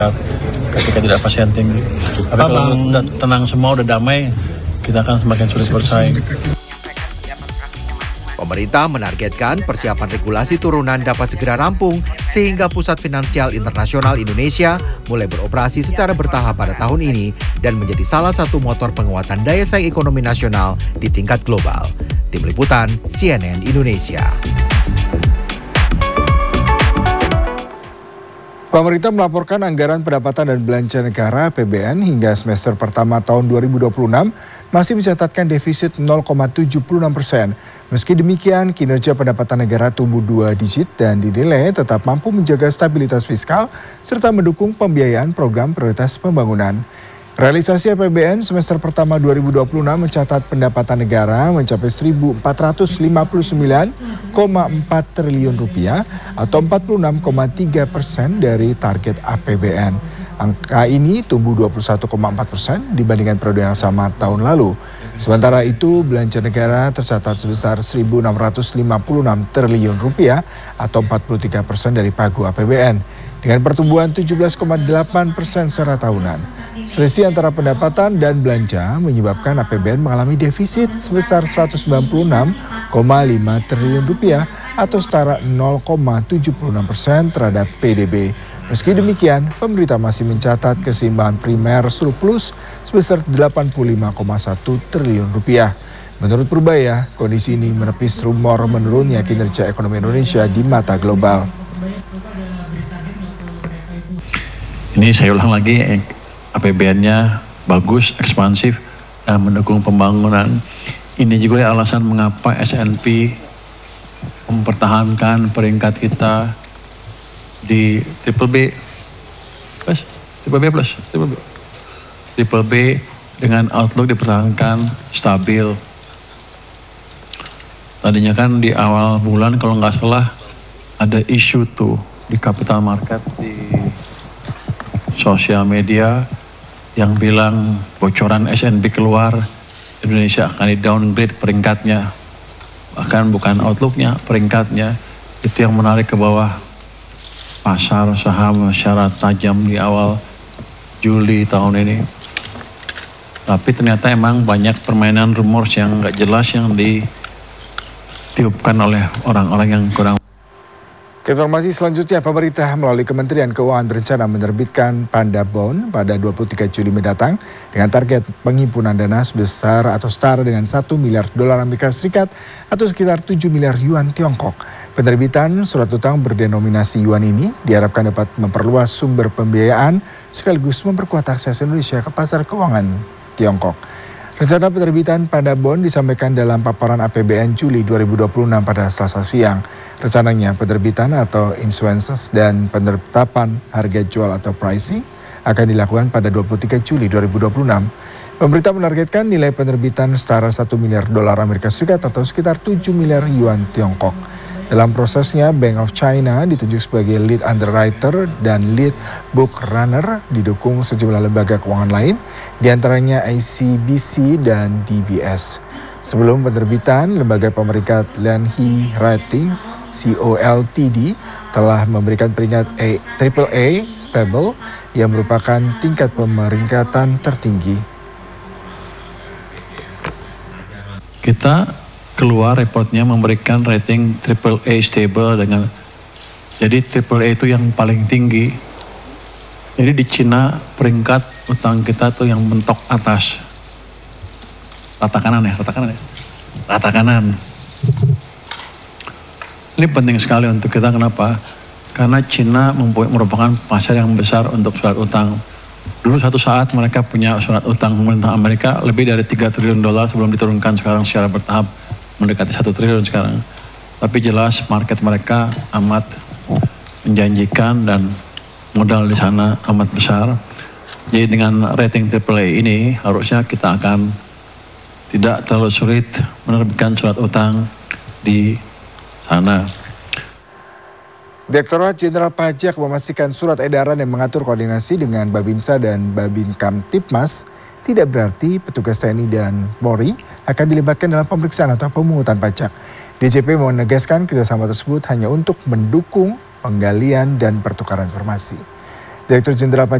ketika tidak pasien tinggi. Tapi kalau udah tenang semua, udah damai, kita akan semakin sulit bersaing. Pemerintah menargetkan persiapan regulasi turunan dapat segera rampung sehingga Pusat Finansial Internasional Indonesia mulai beroperasi secara bertahap pada tahun ini dan menjadi salah satu motor penguatan daya saing ekonomi nasional di tingkat global. Tim Liputan CNN Indonesia. Pemerintah melaporkan anggaran pendapatan dan belanja negara (APBN) hingga semester pertama tahun 2026 masih mencatatkan defisit 0,76%. Meski demikian, kinerja pendapatan negara tumbuh 2 digit dan dinilai tetap mampu menjaga stabilitas fiskal serta mendukung pembiayaan program prioritas pembangunan. Realisasi APBN semester pertama 2026 mencatat pendapatan negara mencapai Rp1.459,4 triliun atau 46,3% dari target APBN. Angka ini tumbuh 21,4% dibandingkan periode yang sama tahun lalu. Sementara itu, belanja negara tercatat sebesar Rp1.656 triliun atau 43% dari pagu APBN dengan pertumbuhan 17,8% secara tahunan. Selisih antara pendapatan dan belanja menyebabkan APBN mengalami defisit sebesar Rp196,5 triliun atau setara 0,76% terhadap PDB. Meski demikian, pemerintah masih mencatat keseimbangan primer surplus sebesar Rp85,1 triliun. Menurut Purbaya, kondisi ini menepis rumor menurunnya kinerja ekonomi Indonesia di mata global. Ini saya ulang lagi, APBN-nya bagus, ekspansif, dan mendukung pembangunan. Ini juga alasan mengapa S&P mempertahankan peringkat kita di triple B dengan outlook dipertahankan stabil. Tadinya kan di awal bulan kalau nggak salah ada isu tuh di capital market, di sosial media yang bilang bocoran S&P keluar, Indonesia akan di-downgrade peringkatnya. Bahkan bukan outlooknya, peringkatnya. Itu yang menarik ke bawah pasar saham secara tajam di awal Juli tahun ini. Tapi ternyata emang banyak permainan rumors yang nggak jelas yang ditiupkan oleh orang-orang yang kurang. Informasi selanjutnya, pemerintah melalui Kementerian Keuangan berencana menerbitkan Panda Bond pada 23 Juli mendatang dengan target penghimpunan dana sebesar atau setara dengan $1 miliar atau sekitar 7 miliar yuan Tiongkok. Penerbitan surat utang berdenominasi yuan ini diharapkan dapat memperluas sumber pembiayaan sekaligus memperkuat akses Indonesia ke pasar keuangan Tiongkok. Rencana penerbitan Panda Bond disampaikan dalam paparan APBN Juli 2026 pada Selasa siang. Rencananya penerbitan atau issuances dan penetapan harga jual atau pricing akan dilakukan pada 23 Juli 2026. Pemerintah menargetkan nilai penerbitan setara $1 miliar atau sekitar 7 miliar yuan Tiongkok. Dalam prosesnya, Bank of China ditunjuk sebagai lead underwriter dan lead book runner, didukung sejumlah lembaga keuangan lain, diantaranya ICBC dan DBS. Sebelum penerbitan, lembaga pemeringkat Lianhe Rating (COLTD) telah memberikan peringkat AAA stable yang merupakan tingkat pemeringkatan tertinggi. Kita keluar reportnya memberikan rating AAA stable dengan, jadi AAA itu yang paling tinggi. Jadi di Cina peringkat utang kita tuh yang mentok atas, rata kanan. Ini penting sekali untuk kita, kenapa? Karena Cina merupakan pasar yang besar untuk surat utang. Dulu satu saat mereka punya surat utang pemerintah Amerika lebih dari $3 triliun sebelum diturunkan sekarang secara bertahap mendekati 1 triliun sekarang. Tapi jelas market mereka amat menjanjikan dan modal di sana amat besar. Jadi dengan rating AAA ini harusnya kita akan tidak terlalu sulit menerbitkan surat utang di sana. Direktorat Jenderal Pajak memastikan surat edaran yang mengatur koordinasi dengan Babinsa dan Babinkamtibmas tidak berarti petugas TNI dan Polri akan dilibatkan dalam pemeriksaan atau pemungutan pajak. DJP menegaskan kerjasama tersebut hanya untuk mendukung penggalian dan pertukaran informasi. Direktur Jenderal Pajak